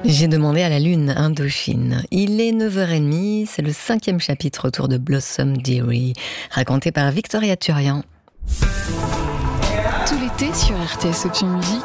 J'ai demandé à la lune Indochine. Il est 9h30, c'est le 5e chapitre autour de Blossom Dearie, raconté par Victoria Turian. Tout l'été sur RTS Option Musique.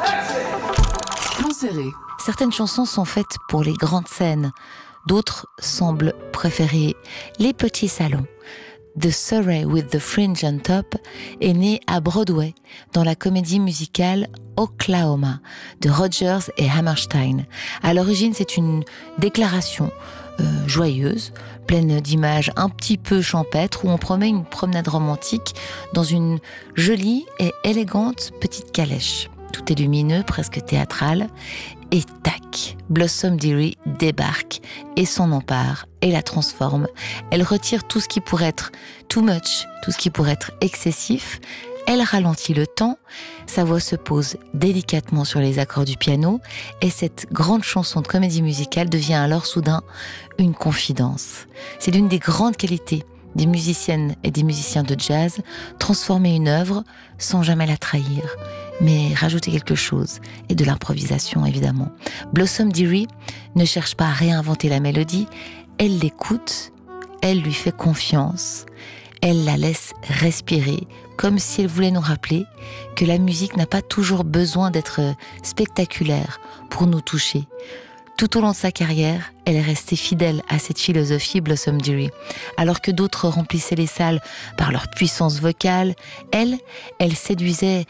Plan serré. Certaines chansons sont faites pour les grandes scènes, d'autres semblent préférer les petits salons. The Surrey with the Fringe on Top est né à Broadway, dans la comédie musicale Oklahoma de Rodgers et Hammerstein. À l'origine, c'est une déclaration joyeuse, pleine d'images un petit peu champêtres, où on promet une promenade romantique dans une jolie et élégante petite calèche. Tout est lumineux, presque théâtral, et tac, Blossom Dearie débarque et s'en empare et la transforme. Elle retire tout ce qui pourrait être too much, tout ce qui pourrait être excessif. Elle ralentit le temps, sa voix se pose délicatement sur les accords du piano et cette grande chanson de comédie musicale devient alors soudain une confidence. C'est l'une des grandes qualités des musiciennes et des musiciens de jazz, transformer une œuvre sans jamais la trahir, mais rajouter quelque chose, et de l'improvisation évidemment. Blossom Dearie ne cherche pas à réinventer la mélodie, elle l'écoute, elle lui fait confiance, elle la laisse respirer, comme si elle voulait nous rappeler que la musique n'a pas toujours besoin d'être spectaculaire pour nous toucher. Tout au long de sa carrière, elle est restée fidèle à cette philosophie Blossom Dearie. Alors que d'autres remplissaient les salles par leur puissance vocale, elle séduisait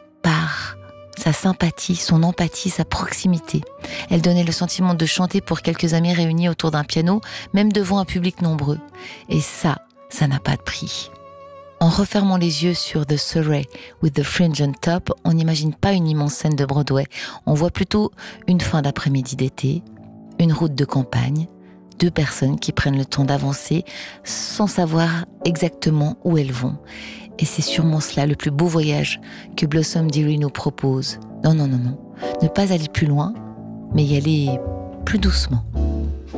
par sa sympathie, son empathie, sa proximité. Elle donnait le sentiment de chanter pour quelques amis réunis autour d'un piano, même devant un public nombreux. Et ça n'a pas de prix. En refermant les yeux sur The Surrey with the Fringe on Top, on n'imagine pas une immense scène de Broadway. On voit plutôt une fin d'après-midi d'été, une route de campagne, deux personnes qui prennent le temps d'avancer sans savoir exactement où elles vont. Et c'est sûrement cela le plus beau voyage que Blossom Dearie nous propose. Non. Ne pas aller plus loin, mais y aller plus doucement.